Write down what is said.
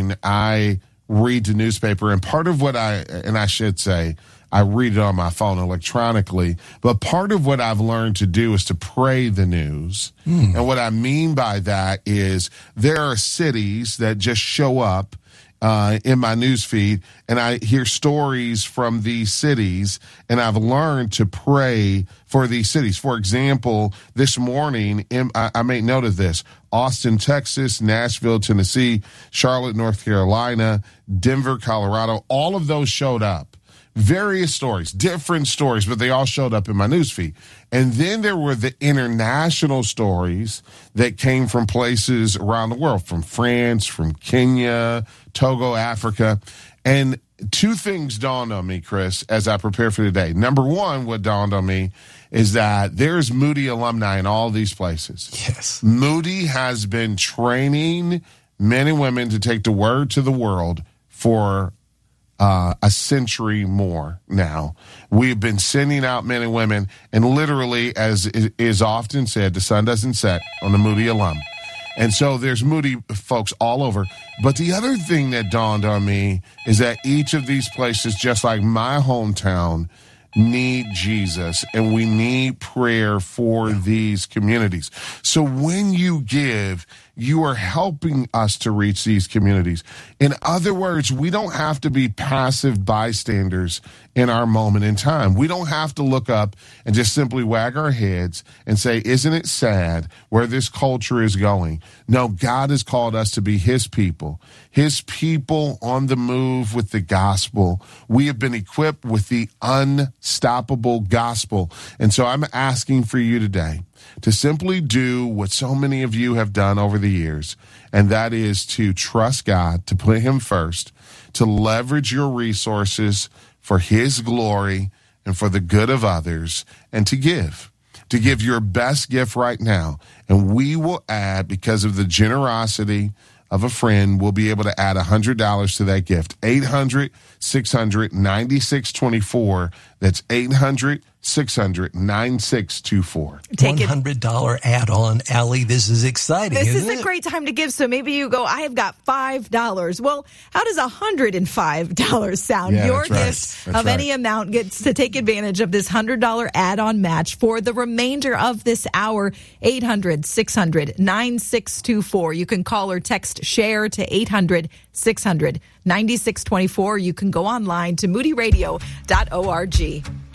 morning, I read the newspaper, and part of what I read it on my phone electronically, but part of what I've learned to do is to pray the news. And what I mean by that is there are cities that just show up in my news feed, and I hear stories from these cities, and I've learned to pray for these cities. For example, this morning, I made note of this: Austin, Texas, Nashville, Tennessee, Charlotte, North Carolina, Denver, Colorado, all of those showed up. Various stories, different stories, but they all showed up in my newsfeed. And then there were the international stories that came from places around the world, from France, from Kenya, Togo, Africa. And two things dawned on me, Chris, as I prepare for today. Number one, what dawned on me is that there's Moody alumni in all these places. Yes. Moody has been training men and women to take the word to the world for a century more now. We've been sending out men and women, and literally, as is often said, the sun doesn't set on the Moody alum. And so there's Moody folks all over. But the other thing that dawned on me is that each of these places, just like my hometown, need Jesus, and we need prayer for these communities. So when you give, you are helping us to reach these communities. In other words, we don't have to be passive bystanders in our moment in time. We don't have to look up and just simply wag our heads and say, isn't it sad where this culture is going? No, God has called us to be his people on the move with the gospel. We have been equipped with the unstoppable gospel. And so I'm asking for you today to simply do what so many of you have done over the years, and that is to trust God, to put him first, to leverage your resources for his glory and for the good of others, and to give your best gift right now. And we will add, because of the generosity of a friend, we'll be able to add $100 to that gift. 800-600-9624. That's 800-600-9624. $100 add-on, Allie. This is exciting. This is a great time to give. So maybe you go, I have got $5. Well, how does $105 sound? Yeah, Your that's gift of any amount gets to take advantage of this $100 add-on match for the remainder of this hour. 800-600-9624. You can call or text SHARE to 800-600-9624. You can go online to moodyradio.org.